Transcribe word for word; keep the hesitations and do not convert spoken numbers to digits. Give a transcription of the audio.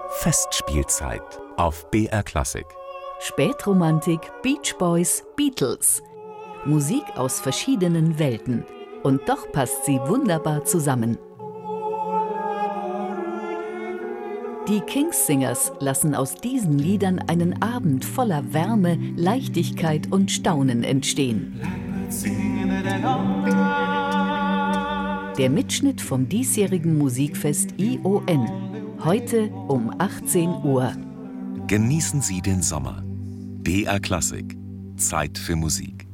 Festspielzeit auf B R Klassik. Spätromantik, Beach Boys, Beatles. Musik aus verschiedenen Welten. Und doch passt sie wunderbar zusammen. Die King's-Singers lassen aus diesen Liedern einen Abend voller Wärme, Leichtigkeit und Staunen entstehen. Der Mitschnitt vom diesjährigen Musikfest I O N. Heute um achtzehn Uhr. Genießen Sie den Sommer. B R Klassik. Zeit für Musik.